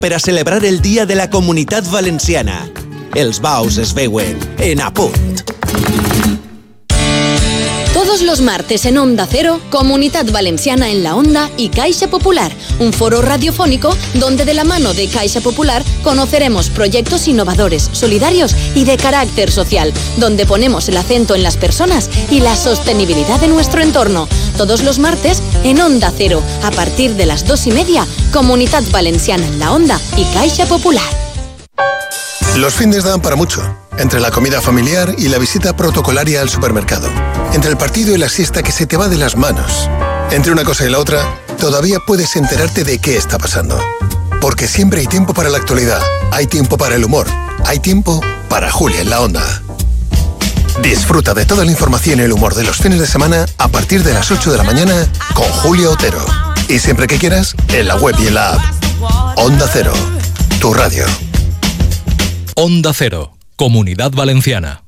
per a celebrar el Dia de la Comunitat Valenciana. Els baus es veuen en Apunt. Todos los martes en Onda Cero, Comunidad Valenciana en la Onda y Caixa Popular, un foro radiofónico donde de la mano de Caixa Popular conoceremos proyectos innovadores, solidarios y de carácter social, donde ponemos el acento en las personas y la sostenibilidad de nuestro entorno. Todos los martes en Onda Cero, a partir de las 2:30, Comunidad Valenciana en la Onda y Caixa Popular. Los findes dan para mucho. Entre la comida familiar y la visita protocolaria al supermercado. Entre el partido y la siesta que se te va de las manos. Entre una cosa y la otra, todavía puedes enterarte de qué está pasando. Porque siempre hay tiempo para la actualidad. Hay tiempo para el humor. Hay tiempo para Julia en la Onda. Disfruta de toda la información y el humor de los fines de semana a partir de las 8 de la mañana con Julia Otero. Y siempre que quieras, en la web y en la app. Onda Cero, tu radio. Onda Cero, Comunidad Valenciana.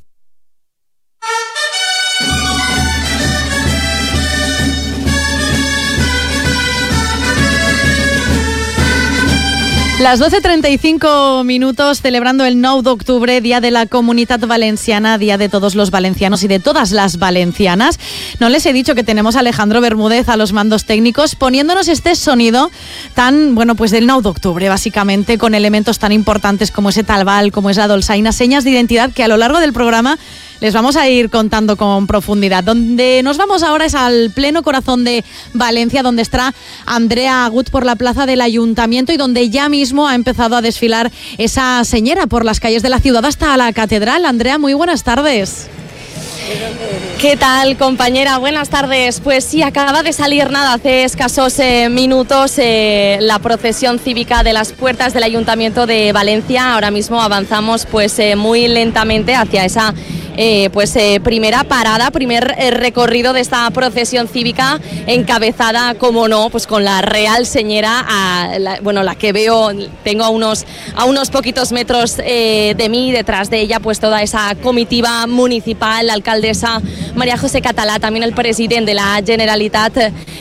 Las 12:35 minutos, celebrando el 9 d'octubre, Día de la Comunitat Valenciana, Día de todos los valencianos y de todas las valencianas. No les he dicho que tenemos a Alejandro Bermúdez a los mandos técnicos, poniéndonos este sonido tan, bueno, pues del 9 d'octubre, básicamente, con elementos tan importantes como ese talbal, como es la dolçaina, señas de identidad que a lo largo del programa les vamos a ir contando con profundidad. Donde nos vamos ahora es al pleno corazón de Valencia, donde está Andrea Agut por la plaza del Ayuntamiento y donde ya mismo ha empezado a desfilar esa señera por las calles de la ciudad hasta la catedral. Andrea, muy buenas tardes. ¿Qué tal, compañera? Buenas tardes. Pues sí, acaba de salir hace escasos minutos la procesión cívica de las puertas del Ayuntamiento de Valencia. Ahora mismo avanzamos pues muy lentamente hacia esa primera parada, primer recorrido de esta procesión cívica encabezada, como no, pues con la Real Señera, la que veo, tengo a unos poquitos metros de mí, detrás de ella pues toda esa comitiva municipal, la alcaldesa María José Català, también el presidente de la Generalitat,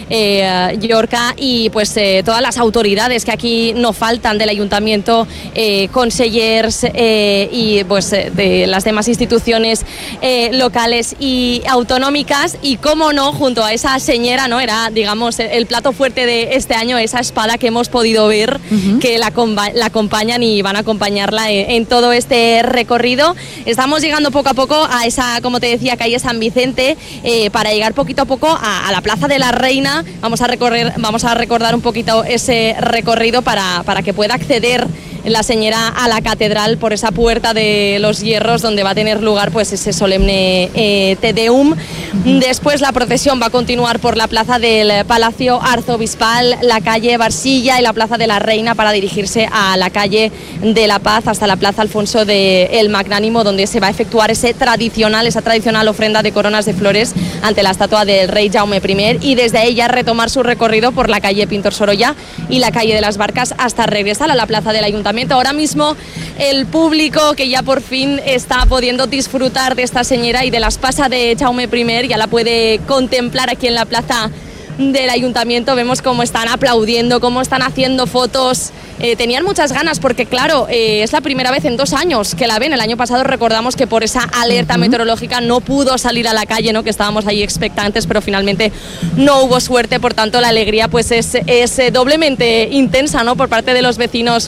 Llorca, y pues todas las autoridades que aquí no faltan del ayuntamiento, consellers y pues de las demás instituciones locales y autonómicas, y cómo no, junto a esa señera, ¿no? Era, digamos, el plato fuerte de este año, esa espada que hemos podido ver, que la acompañan y van a acompañarla en todo este recorrido. Estamos llegando poco a poco a esa, como te decía, calle San Vicente, para llegar poquito a poco a la Plaza de la Reina. Vamos a recordar un poquito ese recorrido para que pueda acceder la señora a la catedral por esa puerta de los hierros, donde va a tener lugar pues ese solemne Te Deum. Después la procesión va a continuar por la plaza del Palacio Arzobispal, la calle Barsilla y la Plaza de la Reina, para dirigirse a la calle de la Paz hasta la Plaza Alfonso el Magnánimo, donde se va a efectuar esa tradicional ofrenda de coronas de flores ante la estatua del rey Jaume I, y desde ahí ya retomar su recorrido por la calle Pintor Sorolla y la calle de las Barcas hasta regresar a la plaza del Ayuntamiento. Ahora mismo el público, que ya por fin está pudiendo disfrutar de esta señera y de las pasas de Jaume I, ya la puede contemplar aquí en la plaza del Ayuntamiento. Vemos cómo están aplaudiendo, cómo están haciendo fotos. Tenían muchas ganas porque, claro, es la primera vez en 2 años que la ven. El año pasado recordamos que por esa alerta meteorológica no pudo salir a la calle, ¿no? Que estábamos ahí expectantes, pero finalmente no hubo suerte. Por tanto, la alegría pues es doblemente intensa, ¿no? Por parte de los vecinos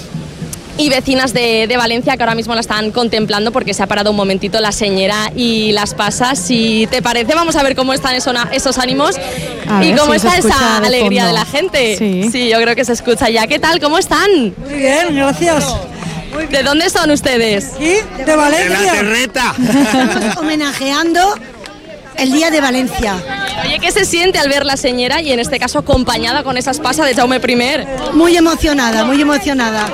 y vecinas de Valencia, que ahora mismo la están contemplando porque se ha parado un momentito la señera y las pasas. Si te parece, vamos a ver cómo están esos ánimos y cómo está esa alegría de la gente. Sí, yo creo que se escucha ya. ¿Qué tal? ¿Cómo están? Muy bien, gracias. ¿De dónde son ustedes? ¿Sí? De Valencia. De la Terreta. Estamos homenajeando el Día de Valencia. Oye, ¿qué se siente al ver la señera y en este caso acompañada con esas pasas de Jaume I? Muy emocionada, muy emocionada.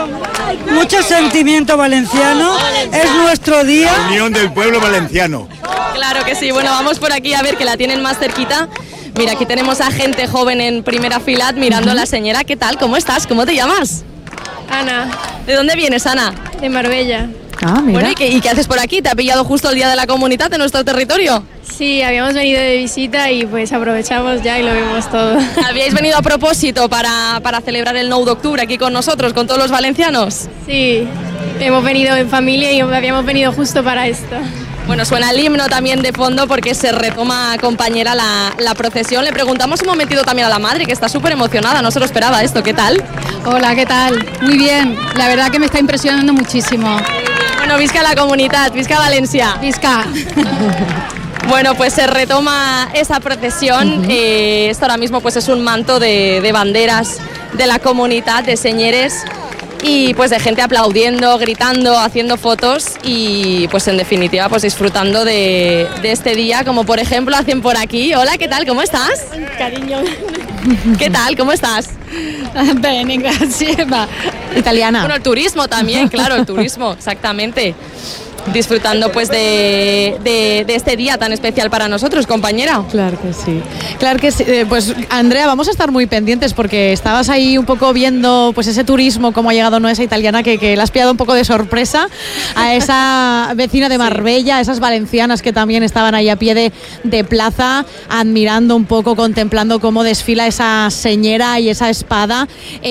Mucho sentimiento valenciano. Es nuestro día. La unión del pueblo valenciano. Claro que sí. Bueno, vamos por aquí a ver que la tienen más cerquita. Mira, aquí tenemos a gente joven en primera fila admirando a la señora. ¿Qué tal? ¿Cómo estás? ¿Cómo te llamas? Ana. ¿De dónde vienes, Ana? De Marbella. Ah, mira. Bueno, ¿y qué haces por aquí? ¿Te ha pillado justo el Día de la Comunidad en nuestro territorio? Sí, habíamos venido de visita y pues aprovechamos ya y lo vemos todo. ¿Habíais venido a propósito para celebrar el 9 de octubre aquí con nosotros, con todos los valencianos? Sí, hemos venido en familia y habíamos venido justo para esto. Bueno, suena el himno también de fondo porque se retoma, compañera, la procesión. Le preguntamos un momentito también a la madre, que está súper emocionada, no se lo esperaba esto. ¿Qué tal? Hola, ¿qué tal? Muy bien, la verdad que me está impresionando muchísimo. Bueno, visca la comunidad, visca Valencia. Visca. Bueno, pues se retoma esa procesión. Esto ahora mismo pues es un manto de banderas de la comunidad, de señores, y pues de gente aplaudiendo, gritando, haciendo fotos y pues en definitiva pues disfrutando de este día, como por ejemplo hacen por aquí. Hola, ¿qué tal? ¿Cómo estás? Cariño. ¿Qué tal? ¿Cómo estás? Bene, gracias. Italiana. Bueno, el turismo también, claro, el turismo, exactamente. Disfrutando pues de este día tan especial para nosotros, compañera. Claro que sí. Claro que sí. Pues Andrea, vamos a estar muy pendientes porque estabas ahí un poco viendo pues ese turismo, cómo ha llegado esa italiana que le has pillado un poco de sorpresa a esa vecina de Marbella, a esas valencianas que también estaban ahí a pie de plaza, admirando un poco, contemplando cómo desfila esa señera y esa espada,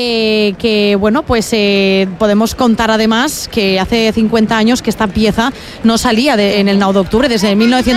que bueno, pues podemos contar además que hace 50 años que esta pieza no salía en el 9 de octubre, desde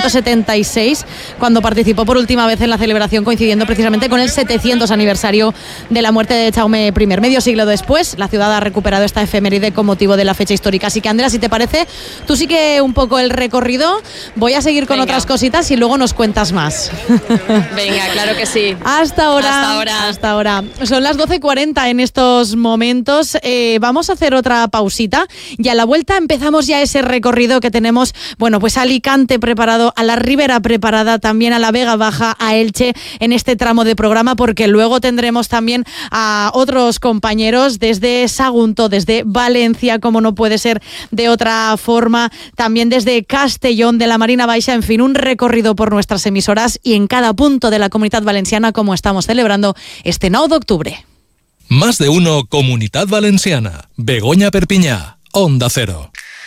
1976, cuando participó por última vez en la celebración, coincidiendo precisamente con el 700 aniversario de la muerte de Jaume I. Medio siglo después, la ciudad ha recuperado esta efeméride con motivo de la fecha histórica. Así que, Andrea, si te parece, tú sí que un poco el recorrido, voy a seguir con otras cositas y luego nos cuentas más. Venga, claro que sí. Hasta ahora. Son las 12:40 en estos momentos. Vamos a hacer otra pausita y a la vuelta empezamos ya ese recorrido que tenemos, bueno, pues a Alicante preparado, a la Ribera preparada, también a la Vega Baja, a Elche en este tramo de programa, porque luego tendremos también a otros compañeros desde Sagunto, desde Valencia, como no puede ser de otra forma, también desde Castellón, de la Marina Baixa, en fin, un recorrido por nuestras emisoras y en cada punto de la Comunidad Valenciana, como estamos celebrando este 9 de octubre. Más de uno, Comunidad Valenciana. Begoña Perpiñá, Onda Cero.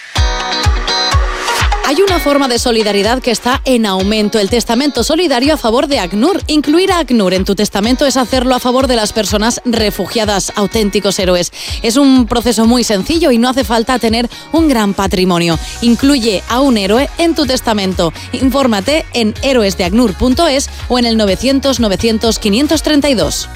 Hay una forma de solidaridad que está en aumento, el testamento solidario a favor de ACNUR. Incluir a ACNUR en tu testamento es hacerlo a favor de las personas refugiadas, auténticos héroes. Es un proceso muy sencillo y no hace falta tener un gran patrimonio. Incluye a un héroe en tu testamento. Infórmate en héroesdeacnur.es o en el 900 900 532.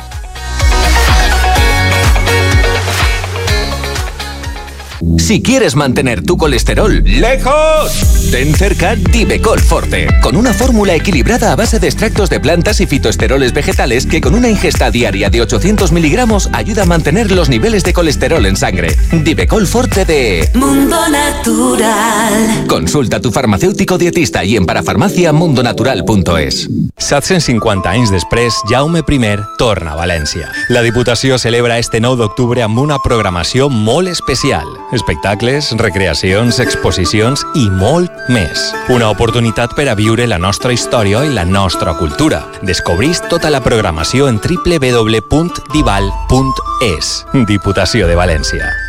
Si quieres mantener tu colesterol lejos, ten cerca Divecol Forte, con una fórmula equilibrada a base de extractos de plantas y fitoesteroles vegetales que con una ingesta diaria de 800 miligramos ayuda a mantener los niveles de colesterol en sangre. Divecol Forte de Mundo Natural. Consulta a tu farmacéutico dietista i en parafarmàcia mundonatural.es. 750 anys després, Jaume I torna a València. La Diputació celebra este 9 d'octubre amb una programació molt especial. Espectacles, recreacions, exposicions i molt més. Una oportunitat per a viure la nostra història i la nostra cultura. Descobrís tota la programació en www.dival.es. Diputació de València.